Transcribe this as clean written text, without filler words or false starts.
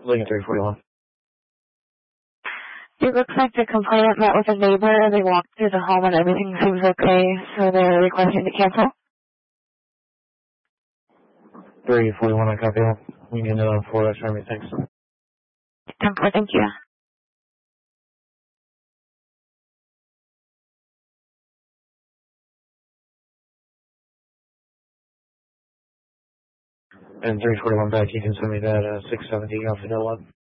Lincoln 341. It looks like the complainant met with a neighbor. They walked through the home and everything seems okay, so they're requesting to cancel. 341, I copy that. We can 4 extra me, thanks. Thank you. And 341 back, you can send me that 670 off the 1.